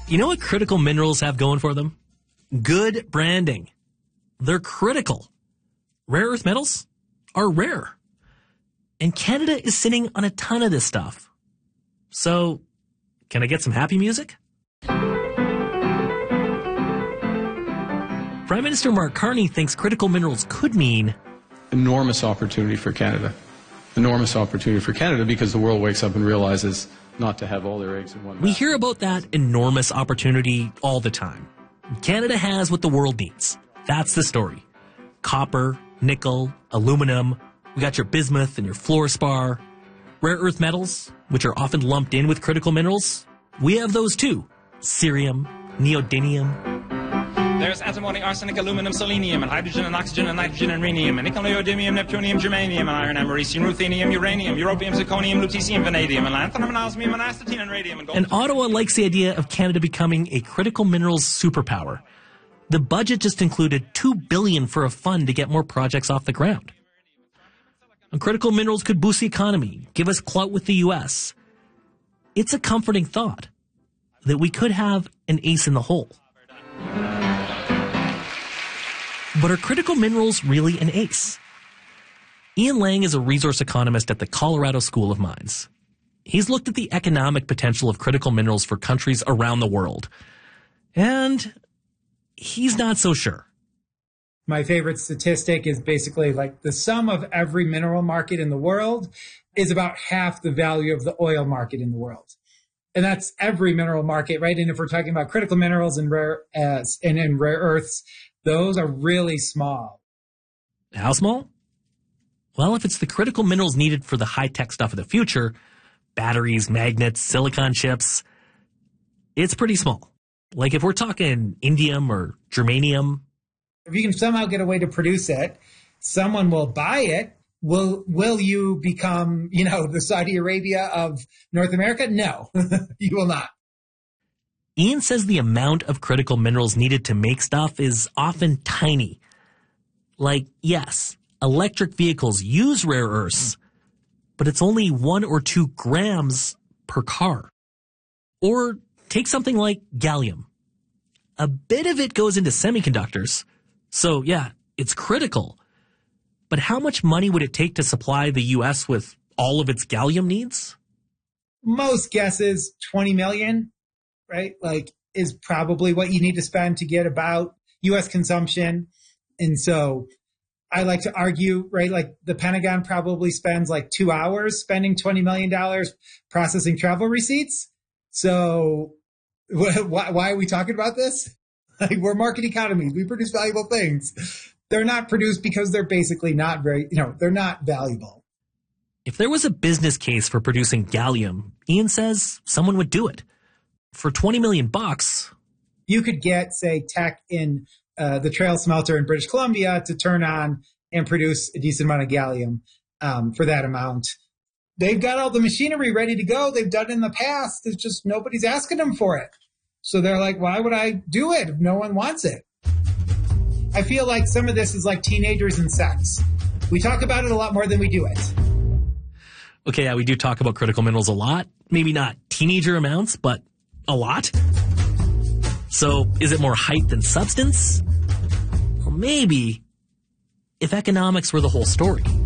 You know what critical minerals have going for them? Good branding. They're critical. Rare earth metals are rare. And Canada is sitting on a ton of this stuff. So, can I get some happy music? Prime Minister Mark Carney thinks critical minerals could mean enormous opportunity for Canada. Enormous opportunity for Canada because the world wakes up and realizes not to have all their eggs in one basket. We hear about that enormous opportunity all the time. Canada has what the world needs. That's the story. Copper, nickel, aluminum. We got your bismuth and your fluorspar. Rare earth metals, which are often lumped in with critical minerals. We have those too. Cerium, neodymium. There's antimony, arsenic, aluminum, selenium, and hydrogen, and oxygen, and nitrogen, and rhenium, and nickel, neodymium, neptunium, germanium, and iron, americium, ruthenium, uranium, europium, zirconium, lutetium, vanadium, and lanthanum, and osmium, and astatine, and radium, and gold. And Ottawa likes the idea of Canada becoming a critical minerals superpower. The budget just included $2 billion for a fund to get more projects off the ground. And critical minerals could boost the economy, give us clout with the U.S. It's a comforting thought that we could have an ace in the hole. But are critical minerals really an ace? Ian Lang is a resource economist at the Colorado School of Mines. He's looked at the economic potential of critical minerals for countries around the world. And he's not so sure. My favorite statistic is basically like the sum of every mineral market in the world is about half the value of the oil market in the world. And that's every mineral market, right? And if we're talking about critical minerals and rare earths, those are really small. How small? Well, if it's the critical minerals needed for the high-tech stuff of the future, batteries, magnets, silicon chips, it's pretty small. Like if we're talking indium or germanium. If you can somehow get a way to produce it, someone will buy it. Will you become, the Saudi Arabia of North America? No, you will not. Ian says the amount of critical minerals needed to make stuff is often tiny. Like, yes, electric vehicles use rare earths, but it's only 1 or 2 grams per car. Or take something like gallium. A bit of it goes into semiconductors, so yeah, it's critical. But how much money would it take to supply the U.S. with all of its gallium needs? Most guesses, 20 million. Right? Is probably what you need to spend to get about U.S. consumption. And so I like to argue, right? The Pentagon probably spends 2 hours spending $20 million processing travel receipts. So why are we talking about this? We're market economies. We produce valuable things. They're not produced because they're basically not they're not valuable. If there was a business case for producing gallium, Ian says someone would do it. For $20 million, you could get, say, Teck in the Trail smelter in British Columbia to turn on and produce a decent amount of gallium for that amount. They've got all the machinery ready to go. They've done it in the past. It's just nobody's asking them for it. So they're like, why would I do it if no one wants it? I feel like some of this is like teenagers and sex. We talk about it a lot more than we do it. Okay, yeah, we do talk about critical minerals a lot. Maybe not teenager amounts, but a lot. So is it more hype than substance? Or maybe if economics were the whole story.